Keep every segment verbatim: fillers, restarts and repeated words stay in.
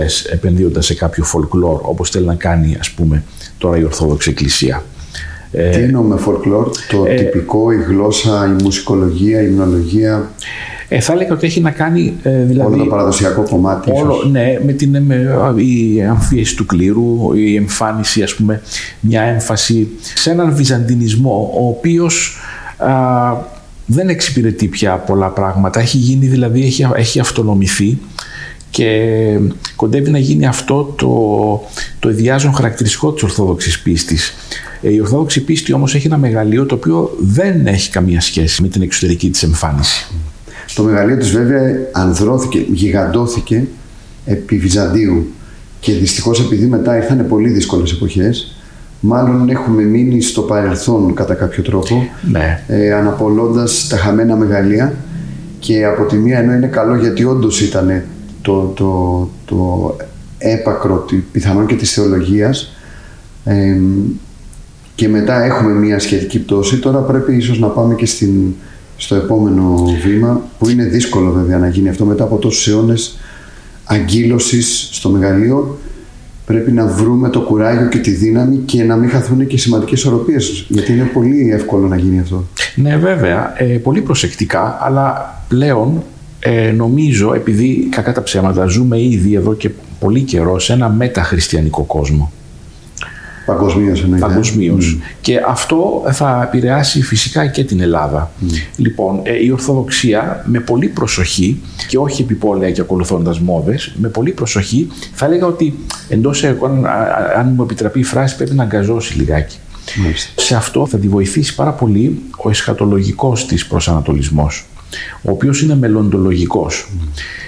επενδύοντας σε κάποιο folklore, όπως θέλει να κάνει, ας πούμε, τώρα η Ορθόδοξη Εκκλησία. Τι εννοώ με folklore? Το ε, τυπικό, η γλώσσα, η μουσικολογία, η υμνολογία? Ε, θα έλεγα ότι έχει να κάνει ε, δηλαδή, όλο το παραδοσιακό κομμάτι. Όλο, ναι, με την με, η αμφίεση του κλήρου, η εμφάνιση, ας πούμε, μια έμφαση σε έναν βυζαντινισμό, ο οποίος α, δεν εξυπηρετεί πια πολλά πράγματα. Έχει γίνει, δηλαδή, έχει, έχει αυτονομηθεί και κοντεύει να γίνει αυτό το, το ιδιάζον χαρακτηριστικό της Ορθόδοξης πίστης. Η Ορθόδοξη πίστη όμως έχει ένα μεγαλείο το οποίο δεν έχει καμία σχέση με την εξωτερική της εμφάνιση. Το μεγαλείο της βέβαια ανδρώθηκε, γιγαντώθηκε επί Βυζαντίου και δυστυχώς επειδή μετά ήρθαν πολύ δύσκολες εποχές, μάλλον έχουμε μείνει στο παρελθόν κατά κάποιο τρόπο, ναι. ε, αναπολώντας τα χαμένα μεγαλεία, και από τη μία ενώ είναι καλό γιατί όντως ήταν το, το, το έπακρο πιθανόν και της θεολογίας, ε, και μετά έχουμε μια σχετική πτώση. Τώρα πρέπει ίσως να πάμε και στην, στο επόμενο βήμα, που είναι δύσκολο βέβαια να γίνει αυτό μετά από τόσους αιώνες αγκύλωσης στο μεγαλείο. Πρέπει να βρούμε το κουράγιο και τη δύναμη και να μην χαθούν και σημαντικές ισορροπίες, γιατί είναι πολύ εύκολο να γίνει αυτό. Ναι, βέβαια, ε, πολύ προσεκτικά, αλλά πλέον ε, νομίζω, επειδή κακά τα ψέματα ζούμε ήδη εδώ και πολύ καιρό σε ένα μεταχριστιανικό κόσμο. Παγκοσμίως εννοείται. Παγκοσμίως. Mm. Και αυτό θα επηρεάσει φυσικά και την Ελλάδα. Mm. Λοιπόν, η Ορθοδοξία με πολύ προσοχή, και όχι επιπόλαια και ακολουθώντας μόδες, με πολύ προσοχή θα έλεγα ότι εντός, αν, αν μου επιτραπεί η φράση, πρέπει να αγκαζώσει λιγάκι. Mm. Σε αυτό θα τη βοηθήσει πάρα πολύ ο εσχατολογικός της προσανατολισμός, ο οποίος είναι μελλοντολογικός. Mm.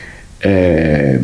Ε,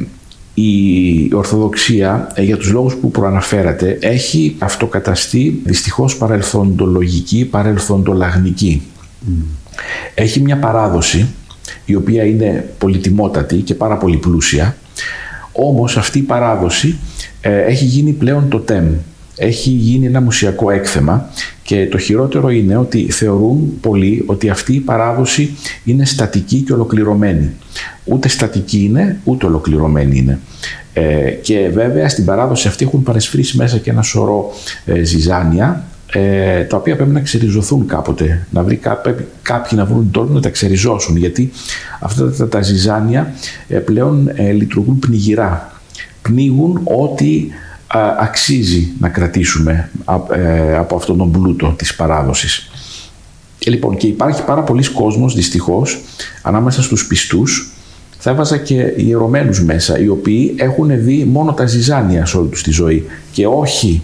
Η Ορθοδοξία, για τους λόγους που προαναφέρατε, έχει αυτοκαταστεί δυστυχώς παρελθοντολογική, παρελθοντολαγνική. Mm. Έχει μια παράδοση η οποία είναι πολυτιμότατη και πάρα πολύ πλούσια, όμως αυτή η παράδοση ε, έχει γίνει πλέον το τέμ. Έχει γίνει ένα μουσιακό έκθεμα και το χειρότερο είναι ότι θεωρούν πολλοί ότι αυτή η παράδοση είναι στατική και ολοκληρωμένη. Ούτε στατική είναι, ούτε ολοκληρωμένη είναι. Ε, και βέβαια στην παράδοση αυτή έχουν παρεσφρήσει μέσα και ένα σωρό ε, ζυζάνια, ε, τα οποία πρέπει να ξεριζωθούν κάποτε. Να βρει, πρέπει κάποιοι να βρουν τον να τα ξεριζώσουν, γιατί αυτά τα, τα ζυζάνια ε, πλέον ε, λειτουργούν πνιγυρά. Πνίγουν ό,τι αξίζει να κρατήσουμε από αυτόν τον πλούτο της παράδοσης. Και λοιπόν, και υπάρχει πάρα πολλοί κόσμος, δυστυχώς, ανάμεσα στους πιστούς, θα έβαζα και ιερωμένους μέσα, οι οποίοι έχουν δει μόνο τα ζυζάνια σε όλη τους τη ζωή και όχι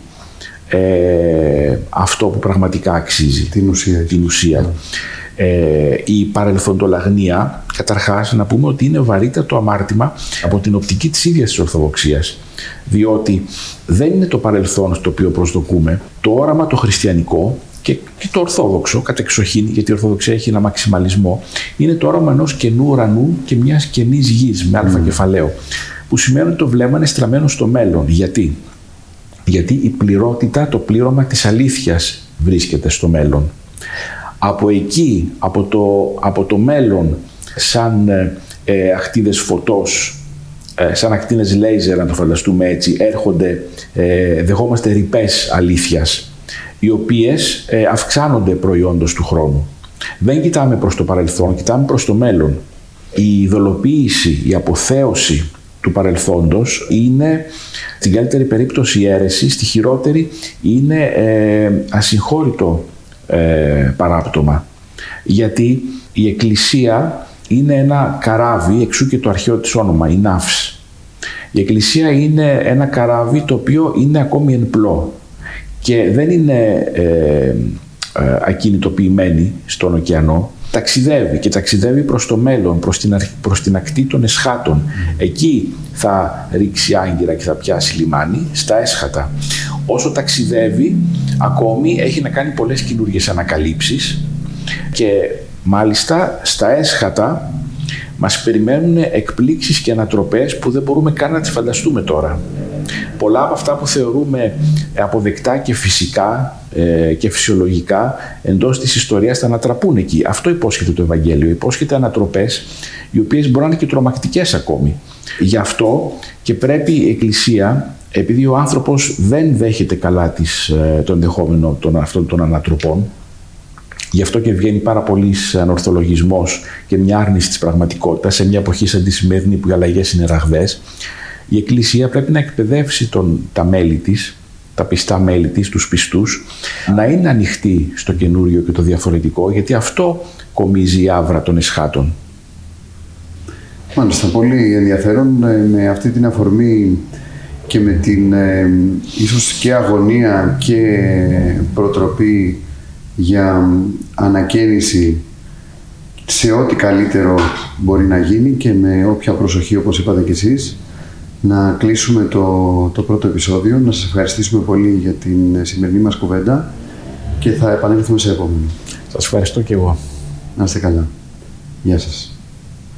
ε, αυτό που πραγματικά αξίζει, την ουσία. Την ουσία. Yeah. Ε, η παρελθοντολαγνία, καταρχάς να πούμε ότι είναι βαρύτατο αμάρτημα από την οπτική της ίδιας της Ορθοδοξίας, διότι δεν είναι το παρελθόν στο οποίο προσδοκούμε, το όραμα το χριστιανικό και, και το ορθόδοξο κατεξοχήν, γιατί η Ορθοδοξία έχει ένα μαξιμαλισμό, είναι το όραμα ενός καινού ουρανού και μιας καινής γης με αλφα mm. κεφαλαίο, που σημαίνει ότι το βλέμμα είναι στραμμένο στο μέλλον. Γιατί? Γιατί η πληρότητα, το πλήρωμα της αλήθειας βρίσκεται στο μέλλον. Από εκεί, από το, από το μέλλον, σαν ε, ακτίδες φωτός, ε, σαν ακτίνες λέιζερ, να το φανταστούμε έτσι, έρχονται, ε, δεχόμαστε ρηπές αλήθειας, οι οποίες ε, αυξάνονται προϊόντος του χρόνου. Δεν κοιτάμε προς το παρελθόν, κοιτάμε προς το μέλλον. Η ειδωλοποίηση, η αποθέωση του παρελθόντος είναι, στην καλύτερη περίπτωση, η αίρεση, στη χειρότερη είναι ε, ασυγχώρητο Ε, παράπτωμα, γιατί η Εκκλησία είναι ένα καράβι, εξού και το αρχαίο της όνομα, η ναύς. Η Εκκλησία είναι ένα καράβι το οποίο είναι ακόμη εν πλώ και δεν είναι ε, ε, ακινητοποιημένη στον ωκεανό, ταξιδεύει και ταξιδεύει προς το μέλλον, προς την, προς την ακτή των εσχάτων. Εκεί θα ρίξει άγκυρα και θα πιάσει λιμάνι, στα έσχατα. Όσο ταξιδεύει, ακόμη έχει να κάνει πολλές καινούργιες ανακαλύψεις και μάλιστα στα έσχατα μας περιμένουν εκπλήξεις και ανατροπές που δεν μπορούμε καν να τις φανταστούμε τώρα. Πολλά από αυτά που θεωρούμε αποδεκτά και φυσικά ε, και φυσιολογικά εντός της ιστορίας θα ανατραπούν εκεί. Αυτό υπόσχεται το Ευαγγέλιο. Υπόσχεται ανατροπές οι οποίες μπορούν να είναι και τρομακτικές ακόμη. Γι' αυτό και πρέπει η Εκκλησία, επειδή ο άνθρωπος δεν δέχεται καλά τις, το ενδεχόμενο των, αυτών των ανατροπών, γι' αυτό και βγαίνει πάρα πολύς ανορθολογισμός και μια άρνηση της πραγματικότητας σε μια εποχή σαν τη σημερινή που οι αλλαγές είναι ραγδαίες, η Εκκλησία πρέπει να εκπαιδεύσει τον, τα μέλη της, τα πιστά μέλη της, τους πιστούς, να είναι ανοιχτοί στο καινούριο και το διαφορετικό, γιατί αυτό κομίζει η άβρα των εσχάτων. Μάλιστα, πολύ ενδιαφέρον. Με αυτή την αφορμή και με την ε, ίσως και αγωνία και προτροπή για ανακαίνιση σε ό,τι καλύτερο μπορεί να γίνει και με όποια προσοχή, όπως είπατε κι εσείς, να κλείσουμε το, το πρώτο επεισόδιο. Να σας ευχαριστήσουμε πολύ για την σημερινή μας κουβέντα και θα επανέλθουμε σε επόμενο. Σας ευχαριστώ και εγώ. Να είστε καλά. Γεια σας.